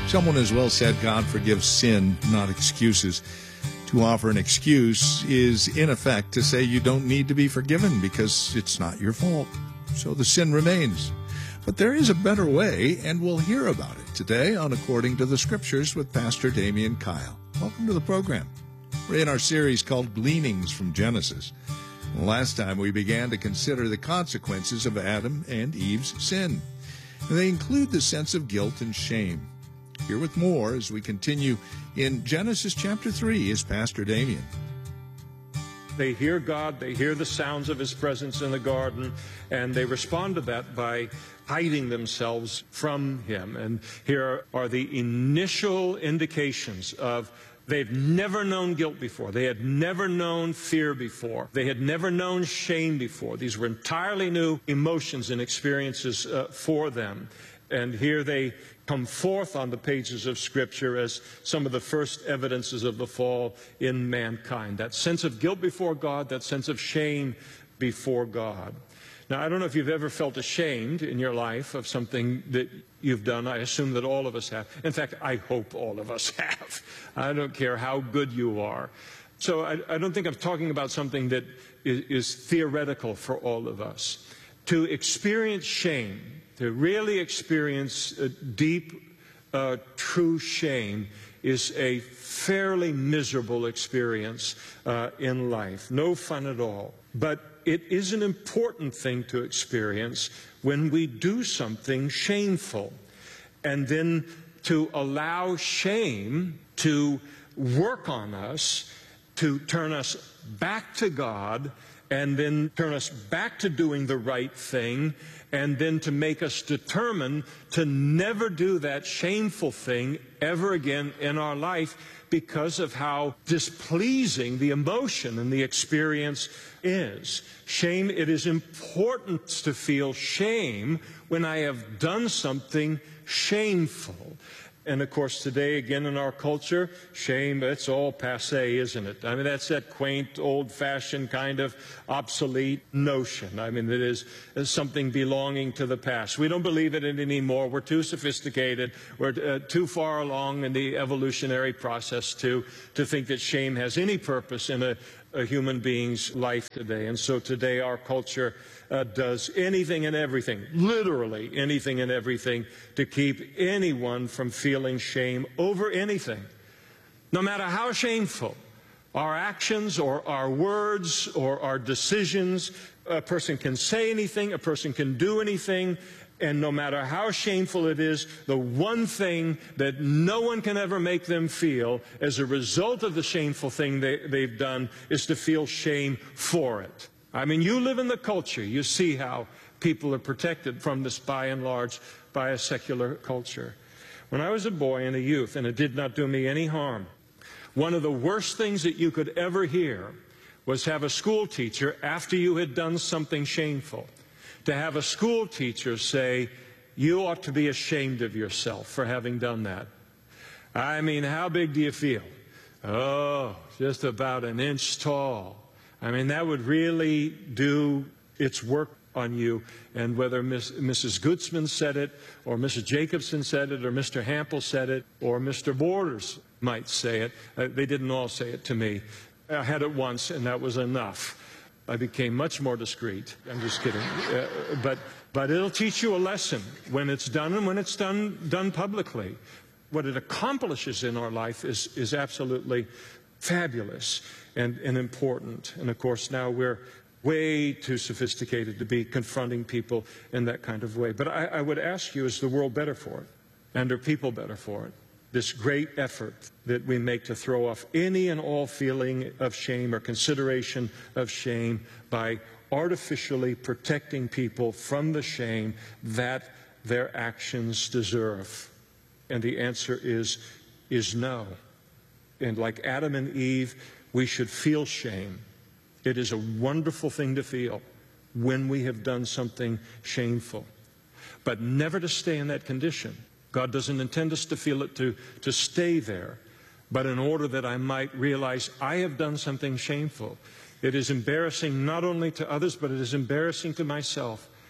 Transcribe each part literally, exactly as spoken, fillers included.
Someone has well said, God forgives sin, not excuses. To offer an excuse is, in effect, to say you don't need to be forgiven because it's not your fault. So the sin remains. But there is a better way, and we'll hear about it today on According to the Scriptures with Pastor Damian Kyle. Welcome to the program. We're in our series called Gleanings from Genesis. Last time we began to consider the consequences of Adam and Eve's sin. They include the sense of guilt and shame. Here with more as we continue in Genesis chapter three is Pastor Damian. They hear God, they hear the sounds of His presence in the garden, and they respond to that by hiding themselves from Him. And here are the initial indications of they've never known guilt before. They had never known fear before. They had never known shame before. These were entirely new emotions and experiences uh, for them. And here they come forth on the pages of Scripture as some of the first evidences of the fall in mankind. That sense of guilt before God, that sense of shame before God. Now, I don't know if you've ever felt ashamed in your life of something that you've done. I assume that all of us have. In fact, I hope all of us have. I don't care how good you are. So I, I don't think I'm talking about something that is, is theoretical for all of us. To experience shame, to really experience a deep, uh, true shame is a fairly miserable experience uh, in life. No fun at all. But it is an important thing to experience when we do something shameful. And then to allow shame to work on us, to turn us back to God, and then turn us back to doing the right thing, and then to make us determined to never do that shameful thing ever again in our life because of how displeasing the emotion and the experience is. Shame, it is important to feel shame when I have done something shameful. And of course, today, again, in our culture, shame, it's all passé, isn't it? I mean, that's that quaint, old-fashioned kind of obsolete notion. I mean, it is something belonging to the past. We don't believe in it anymore. We're too sophisticated. We're uh, too far along in the evolutionary process to, to think that shame has any purpose in a, a human being's life today. And so today, our culture Uh, does anything and everything, literally anything and everything, to keep anyone from feeling shame over anything. No matter how shameful our actions or our words or our decisions, a person can say anything, a person can do anything, and no matter how shameful it is, the one thing that no one can ever make them feel as a result of the shameful thing they, they've done is to feel shame for it. I mean, you live in the culture. You see how people are protected from this, by and large, by a secular culture. When I was a boy and a youth, and it did not do me any harm, one of the worst things that you could ever hear was have a school teacher, after you had done something shameful, to have a school teacher say, you ought to be ashamed of yourself for having done that. I mean, how big do you feel? Oh, just about an inch tall. I mean, that would really do its work on you. And whether Miss, Missus Goodsman said it, or Missus Jacobson said it, or Mister Hampel said it, or Mister Borders might say it, uh, they didn't all say it to me. I had it once, and that was enough. I became much more discreet. I'm just kidding. Uh, but, but it'll teach you a lesson when it's done and when it's done, done publicly. What it accomplishes in our life is, is absolutely fabulous and, and important. And of course, now we're way too sophisticated to be confronting people in that kind of way. But I, I would ask you, is the world better for it? And are people better for it? This great effort that we make to throw off any and all feeling of shame or consideration of shame by artificially protecting people from the shame that their actions deserve. And the answer is, is no. And like Adam and Eve, we should feel shame. It is a wonderful thing to feel when we have done something shameful. But never to stay in that condition. God doesn't intend us to feel it to, to stay there. But in order that I might realize I have done something shameful. It is embarrassing not only to others, but it is embarrassing to myself.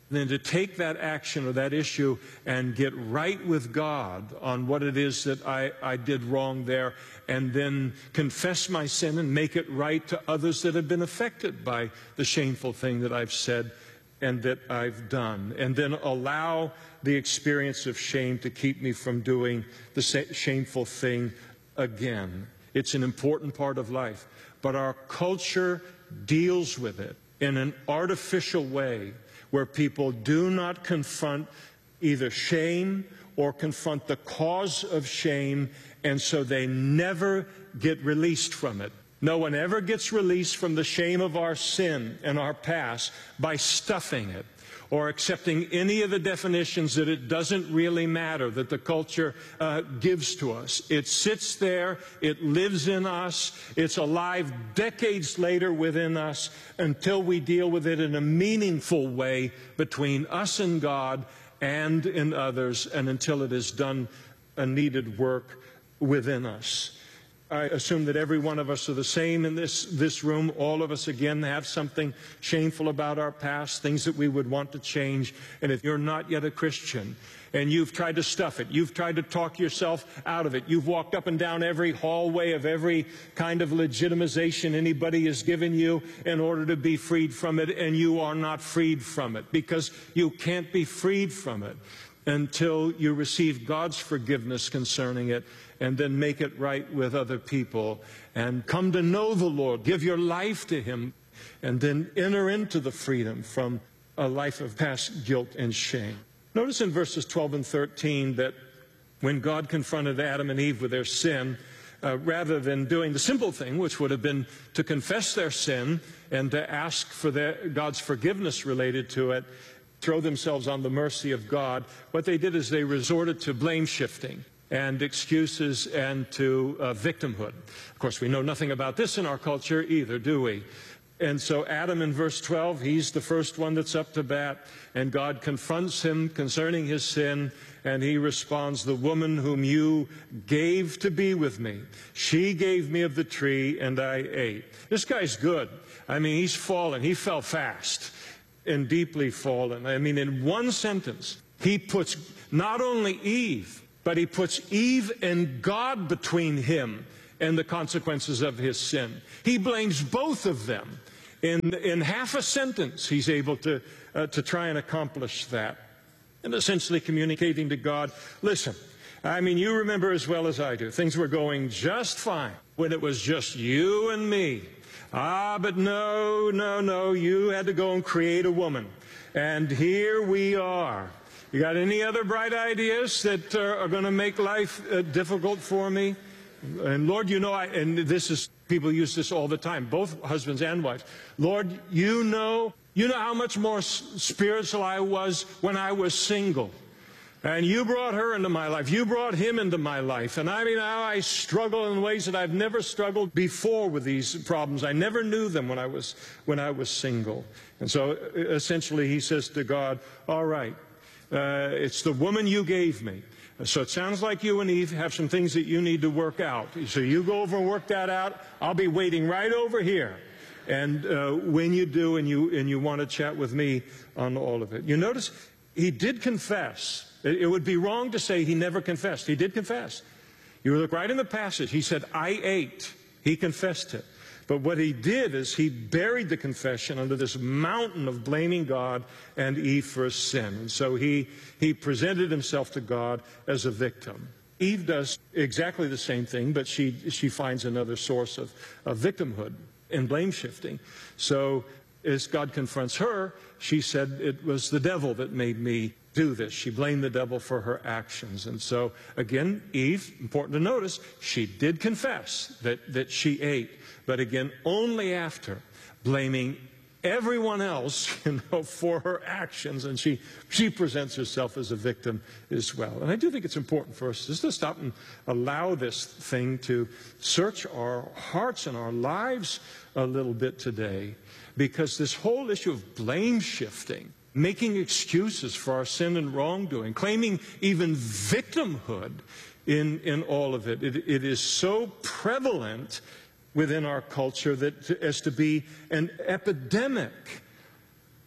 then to take that action or that issue and get right with God on what it is that I, I did wrong there, and then confess my sin and make it right to others that have been affected by the shameful thing that I've said and that I've done, and then allow the experience of shame to keep me from doing the shameful thing again. It's an important part of life, but our culture deals with it in an artificial way where people do not confront either shame or confront the cause of shame, and so they never get released from it. No one ever gets released from the shame of our sin and our past by stuffing it or accepting any of the definitions that it doesn't really matter that the culture uh, gives to us. It sits there, it lives in us, it's alive decades later within us until we deal with it in a meaningful way between us and God and in others, and until it has done a needed work within us. I assume that every one of us are the same in this, this room. All of us, again, have something shameful about our past, things that we would want to change. And if you're not yet a Christian and you've tried to stuff it, you've tried to talk yourself out of it, you've walked up and down every hallway of every kind of legitimization anybody has given you in order to be freed from it, and you are not freed from it, because you can't be freed from it until you receive God's forgiveness concerning it, and then make it right with other people and come to know the Lord, give your life to Him, and then enter into the freedom from a life of past guilt and shame. Notice in verses twelve and thirteen that when God confronted Adam and Eve with their sin, uh, rather than doing the simple thing, which would have been to confess their sin and to ask for their, God's forgiveness related to it, throw themselves on the mercy of God, what they did is they resorted to blame shifting and excuses and to uh, victimhood. Of course, we know nothing about this in our culture either, do we? And so Adam in verse twelve, he's the first one that's up to bat, and God confronts him concerning his sin, and he responds, "The woman whom you gave to be with me, she gave me of the tree, and I ate." This guy's good. I mean, he's fallen. He fell fast and deeply fallen. I mean, in one sentence, he puts not only Eve, but he puts Eve and God between him and the consequences of his sin. He blames both of them. In, in half a sentence, he's able to, uh, to try and accomplish that. And essentially communicating to God, listen, I mean, you remember as well as I do, things were going just fine when it was just you and me. Ah, but no, no, no, you had to go and create a woman. And here we are. You got any other bright ideas that uh, are going to make life uh, difficult for me? And Lord, you know, I, and this is, people use this all the time, both husbands and wives. Lord, you know, you know how much more spiritual I was when I was single. And you brought her into my life. You brought him into my life. And I mean, now I struggle in ways that I've never struggled before with these problems. I never knew them when I was, when I was single. And so essentially he says to God, all right, uh, it's the woman you gave me. So it sounds like you and Eve have some things that you need to work out. So you go over and work that out. I'll be waiting right over here. And uh, when you do and you, and you want to chat with me on all of it. You notice he did confess. It, it would be wrong to say he never confessed. He did confess. You look right in the passage. He said, I ate. He confessed it. But what he did is he buried the confession under this mountain of blaming God and Eve for his sin. And so he, he presented himself to God as a victim. Eve does exactly the same thing, but she, she finds another source of, of victimhood and blame shifting. So as God confronts her, she said it was the devil that made me do this. She blamed the devil for her actions. And so, again, Eve, important to notice, she did confess that, that she ate. But again, only after blaming everyone else, you know, for her actions. And she, she presents herself as a victim as well. And I do think it's important for us just to stop and allow this thing to search our hearts and our lives a little bit today. Because this whole issue of blame shifting, making excuses for our sin and wrongdoing, claiming even victimhood in, in all of it, it, it is so prevalent within our culture that as to be an epidemic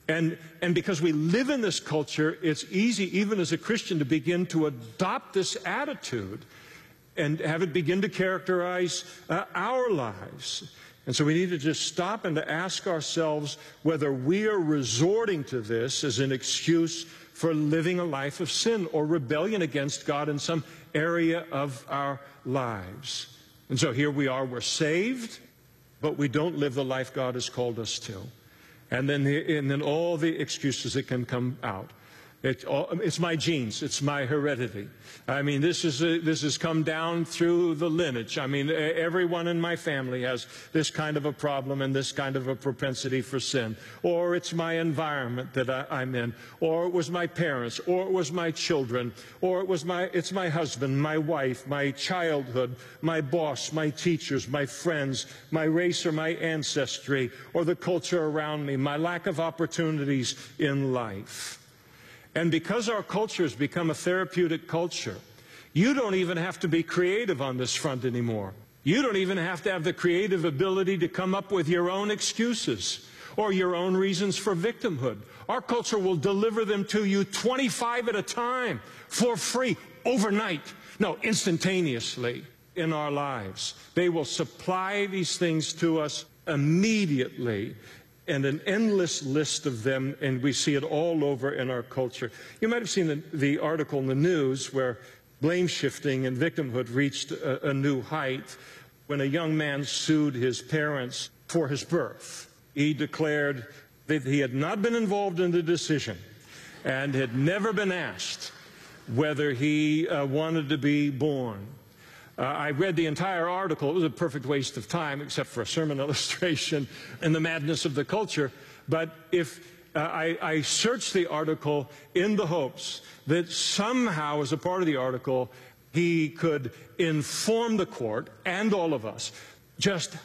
And, and because we live in this culture, it's easy, even as a Christian, to begin to adopt this attitude and have it begin to characterize uh, our lives. And so we need to just stop and to ask ourselves whether we are resorting to this as an excuse for living a life of sin or rebellion against God in some area of our lives. And so here we are, we're saved, but we don't live the life God has called us to. And then, the, and then all the excuses that can come out. It, it's my genes. It's my heredity. I mean, this is a, this has come down through the lineage. I mean, everyone in my family has this kind of a problem and this kind of a propensity for sin. Or it's my environment that I, I'm in. Or it was my parents. Or it was my children. Or it was my it's my husband, my wife, my childhood, my boss, my teachers, my friends, my race or my ancestry, or the culture around me, my lack of opportunities in life. And because our culture has become a therapeutic culture, you don't even have to be creative on this front anymore. You don't even have to have the creative ability to come up with your own excuses or your own reasons for victimhood. Our culture will deliver them to you twenty-five at a time for free, overnight. No, instantaneously in our lives. They will supply these things to us immediately. And an endless list of them, and we see it all over in our culture. You might have seen the, the article in the news where blame shifting and victimhood reached a, a new height when a young man sued his parents for his birth. He declared that he had not been involved in the decision and had never been asked whether he uh, wanted to be born. Uh, I read the entire article. It was a perfect waste of time, except for a sermon illustration and the madness of the culture. But if uh, I, I searched the article in the hopes that somehow, as a part of the article, he could inform the court and all of us just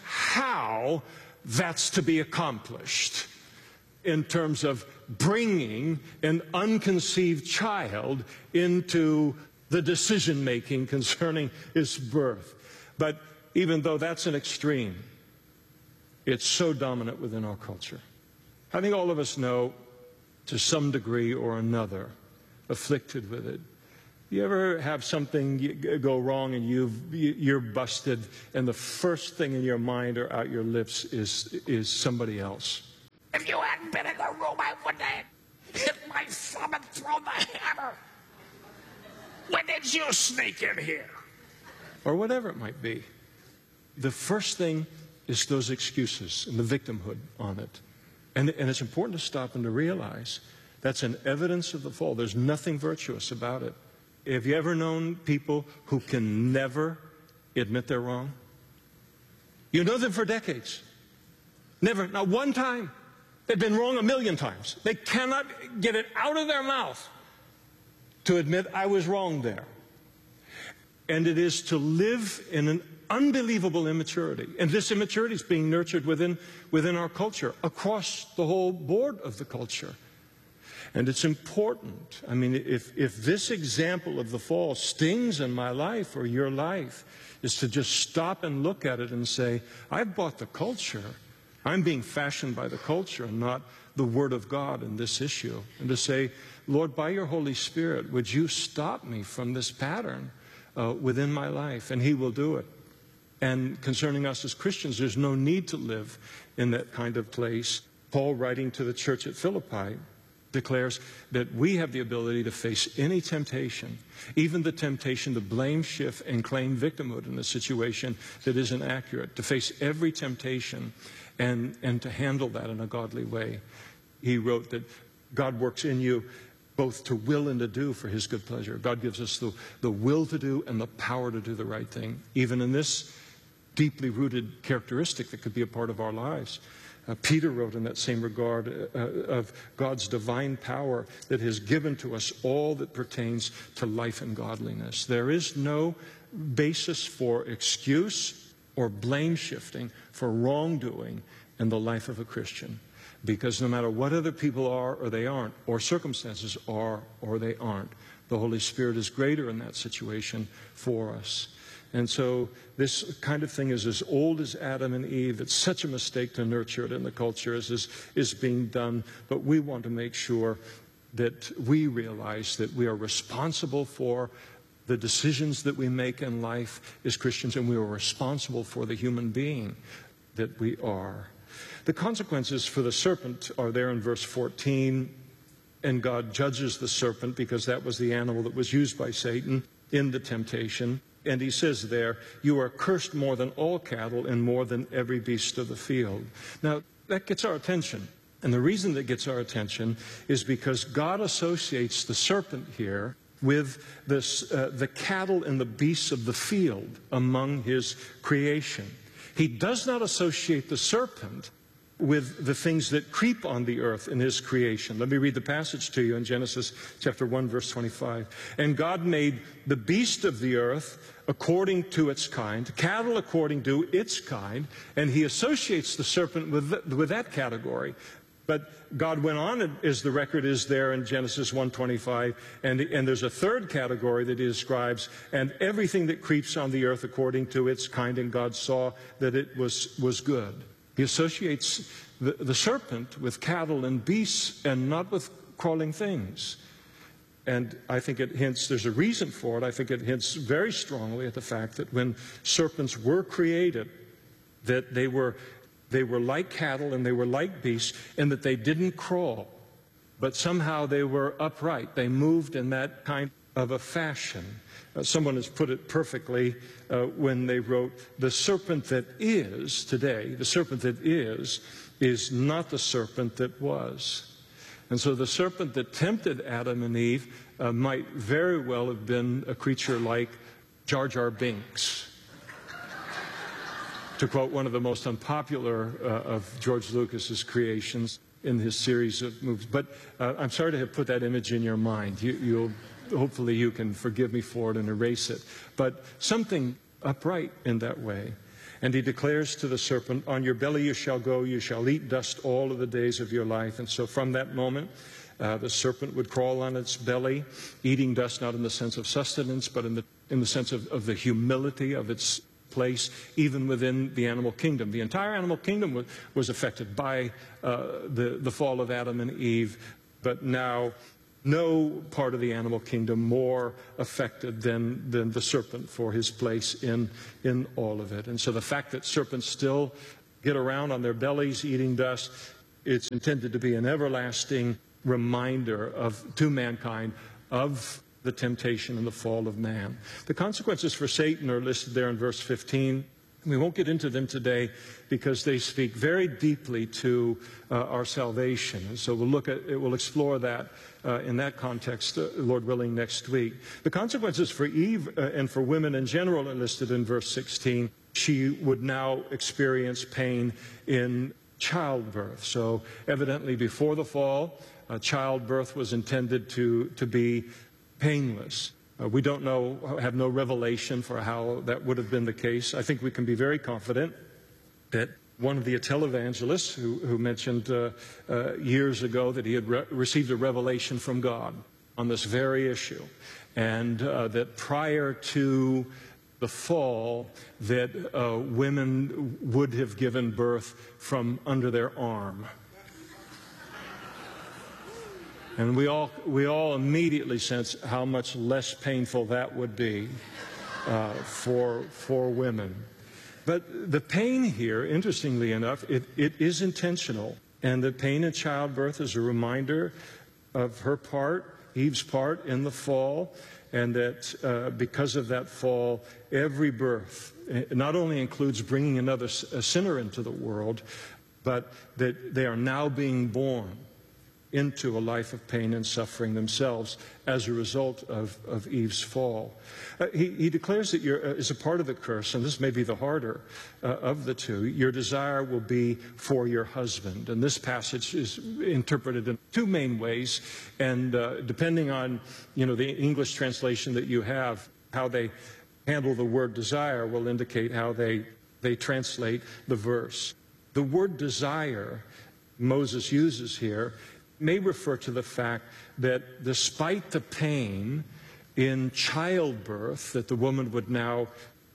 how that's to be accomplished in terms of bringing an unconceived child into the decision-making concerning his birth. But even though that's an extreme, it's so dominant within our culture. I think all of us know, to some degree or another, afflicted with it. You ever have something go wrong and you've, you're busted, and the first thing in your mind or out your lips is, is somebody else? If you hadn't been in the room, I wouldn't have hit my thumb and thrown the hammer. When did you sneak in here? Or whatever it might be. The first thing is those excuses and the victimhood on it. And, and it's important to stop and to realize that's an evidence of the fall. There's nothing virtuous about it. Have you ever known people who can never admit they're wrong? You know them for decades. Never, not one time. They've been wrong a million times. They cannot get it out of their mouth to admit I was wrong there. And it is to live in an unbelievable immaturity. And this immaturity is being nurtured within, within our culture, across the whole board of the culture. And it's important. I mean, if, if this example of the fall stings in my life or your life, is to just stop and look at it and say, I've bought the culture. I'm being fashioned by the culture and not the Word of God in this issue. And to say, Lord, by your Holy Spirit, would you stop me from this pattern uh, within my life? And He will do it. And concerning us as Christians, there's no need to live in that kind of place. Paul, writing to the church at Philippi, declares that we have the ability to face any temptation, even the temptation to blame, shift, and claim victimhood in a situation that isn't accurate, to face every temptation and, and to handle that in a godly way. He wrote that God works in you both to will and to do for His good pleasure. God gives us the, the will to do and the power to do the right thing, even in this deeply rooted characteristic that could be a part of our lives. Uh, Peter wrote in that same regard uh, of God's divine power that has given to us all that pertains to life and godliness. There is no basis for excuse or blame shifting for wrongdoing in the life of a Christian. Because no matter what other people are or they aren't, or circumstances are or they aren't, the Holy Spirit is greater in that situation for us. And so this kind of thing is as old as Adam and Eve. It's such a mistake to nurture it in the culture as is, is being done. But we want to make sure that we realize that we are responsible for the decisions that we make in life as Christians, and we are responsible for the human being that we are. The consequences for the serpent are there in verse fourteen, and God judges the serpent because that was the animal that was used by Satan in the temptation. And he says there, you are cursed more than all cattle and more than every beast of the field. Now, that gets our attention. And the reason that gets our attention is because God associates the serpent here with this, uh, the cattle and the beasts of the field among his creation. He does not associate the serpent with the things that creep on the earth in his creation. Let me read the passage to you in Genesis chapter one, verse twenty-five. And God made the beast of the earth according to its kind, cattle according to its kind, and he associates the serpent with, the, with that category. But God went on, as the record is there in Genesis one twenty-five, and, and there's a third category that he describes, and everything that creeps on the earth according to its kind, and God saw that it was, was good. He associates the, the serpent with cattle and beasts and not with crawling things. And I think it hints, there's a reason for it, I think it hints very strongly at the fact that when serpents were created, that they were, they were like cattle and they were like beasts, and that they didn't crawl, but somehow they were upright. They moved in that kind of a fashion. Uh, someone has put it perfectly uh, when they wrote, the serpent that is today, the serpent that is, is not the serpent that was. And so the serpent that tempted Adam and Eve uh, might very well have been a creature like Jar Jar Binks, to quote one of the most unpopular uh, of George Lucas's creations in his series of movies. But uh, I'm sorry to have put that image in your mind. You, you'll Hopefully you can forgive me for it and erase it. But something upright in that way. And he declares to the serpent, on your belly you shall go, you shall eat dust all of the days of your life. And so from that moment, uh, the serpent would crawl on its belly, eating dust not in the sense of sustenance, but in the, in the sense of, of the humility of its place, even within the animal kingdom. The entire animal kingdom was, was affected by uh, the, the fall of Adam and Eve, but now no part of the animal kingdom more affected than, than the serpent for his place in, in all of it. And so the fact that serpents still get around on their bellies eating dust, it's intended to be an everlasting reminder of, to mankind of the temptation and the fall of man. The consequences for Satan are listed there in verse fifteen. We won't get into them today because they speak very deeply to uh, our salvation. And so we'll look at it, we'll explore that uh, in that context, uh, Lord willing, next week. The consequences for Eve uh, and for women in general are listed in verse sixteen. She would now experience pain in childbirth. So evidently before the fall, uh, childbirth was intended to, to be painless. Uh, we don't know, have no revelation for how that would have been the case. I think we can be very confident that one of the televangelists who, who mentioned uh, uh, years ago that he had re received a revelation from God on this very issue, and uh, that prior to the fall, that uh, women would have given birth from under their arm. And we all, we all immediately sense how much less painful that would be uh, for, for women. But the pain here, interestingly enough, it, it is intentional. And the pain in childbirth is a reminder of her part, Eve's part in the fall, and that uh, because of that fall, every birth not only includes bringing another a sinner into the world, but that they are now being born into a life of pain and suffering themselves as a result of, of Eve's fall. Uh, he, he declares that you're, uh, as a part of the curse, and this may be the harder uh, of the two, your desire will be for your husband. And this passage is interpreted in two main ways, and uh, depending on, you know, the English translation that you have, how they handle the word desire will indicate how they, they translate the verse. The word desire Moses uses here may refer to the fact that despite the pain in childbirth that the woman would now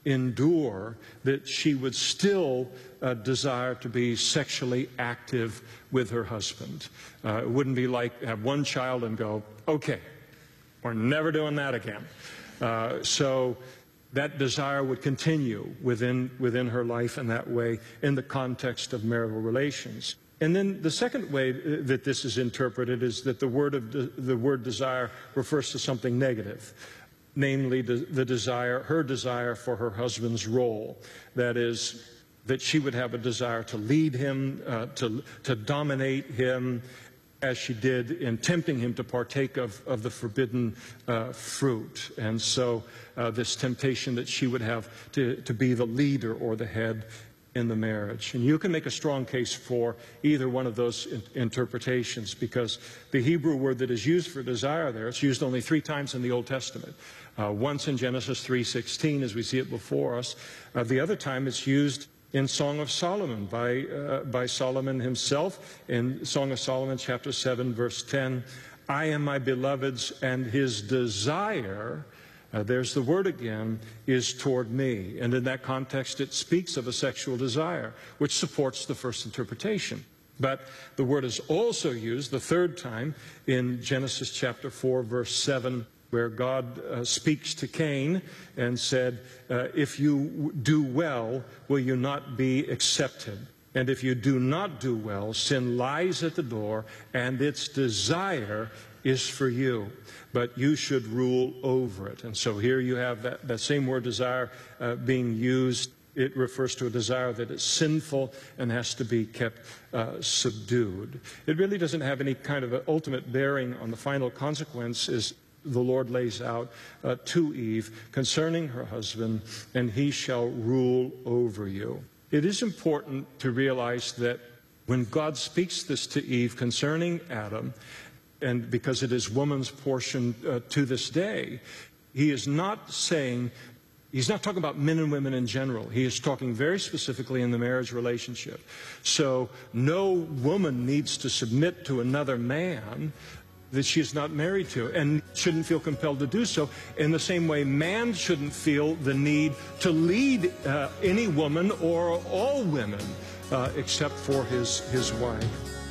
endure that she would still uh, desire to be sexually active with her husband. Uh, it wouldn't be like have one child and go, okay, we're never doing that again. Uh, so that desire would continue within, within her life in that way in the context of marital relations. And then the second way that this is interpreted is that the word of de- the word desire refers to something negative, namely the, the desire, her desire for her husband's role. That is, that she would have a desire to lead him, uh, to, to dominate him, as she did in tempting him to partake of, of the forbidden uh, fruit. And so uh, this temptation that she would have to, to be the leader or the head in the marriage. And you can make a strong case for either one of those in- interpretations, because the Hebrew word that is used for desire there, it's used only three times in the Old Testament. Uh, once in Genesis three sixteen, as we see it before us. Uh, the other time it's used in Song of Solomon by, uh, by Solomon himself in Song of Solomon chapter seven, verse ten. I am my beloved's, and his desire, Uh, there's the word again, is toward me. And in that context, it speaks of a sexual desire, which supports the first interpretation. But the word is also used the third time in Genesis chapter four, verse seven, where God uh, speaks to Cain and said, uh, if you do well, will you not be accepted? And if you do not do well, sin lies at the door, and its desire is for you, but you should rule over it. And so here you have that, that same word desire uh, being used. It refers to a desire that is sinful and has to be kept uh, subdued. It really doesn't have any kind of an ultimate bearing on the final consequence as the Lord lays out uh, to Eve concerning her husband, and he shall rule over you. It is important to realize that when God speaks this to Eve concerning Adam, and because it is woman's portion uh, to this day, he is not saying, he's not talking about men and women in general. He is talking very specifically in the marriage relationship. So no woman needs to submit to another man that she is not married to, and shouldn't feel compelled to do so. In the same way, man shouldn't feel the need to lead uh, any woman or all women uh, except for his, his wife.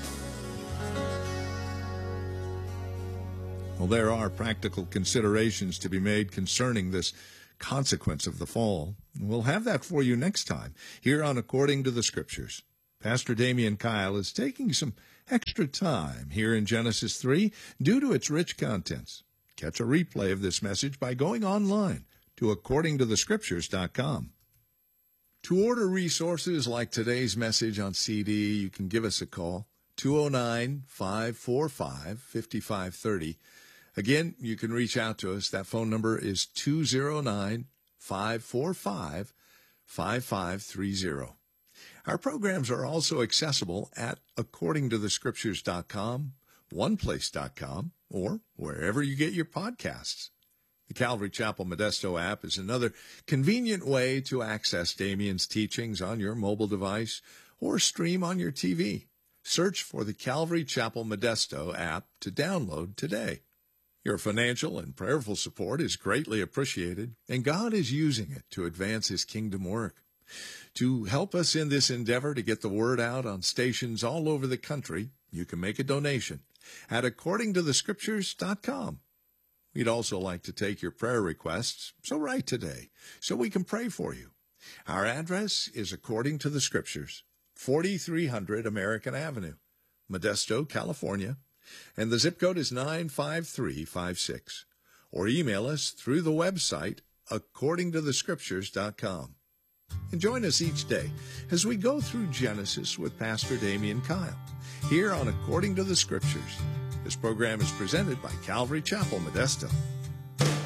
Well, there are practical considerations to be made concerning this consequence of the fall. We'll have that for you next time here on According to the Scriptures. Pastor Damian Kyle is taking some extra time here in Genesis three due to its rich contents. Catch a replay of this message by going online to according to the scriptures dot com. To order resources like today's message on C D, you can give us a call, two oh nine, five four five, five five three oh. Again, you can reach out to us. That phone number is two oh nine, five four five, five five three oh. Our programs are also accessible at according to the scriptures dot com, one place dot com, or wherever you get your podcasts. The Calvary Chapel Modesto app is another convenient way to access Damian's teachings on your mobile device or stream on your T V. Search for the Calvary Chapel Modesto app to download today. Your financial and prayerful support is greatly appreciated, and God is using it to advance his kingdom work. To help us in this endeavor to get the word out on stations all over the country, you can make a donation at according to the scriptures dot com. We'd also like to take your prayer requests, so write today so we can pray for you. Our address is According to the Scriptures, forty-three hundred American Avenue, Modesto, California, and the zip code is nine five three five six. Or email us through the website according to the scriptures dot com. And join us each day as we go through Genesis with Pastor Damian Kyle, here on According to the Scriptures. This program is presented by Calvary Chapel, Modesto.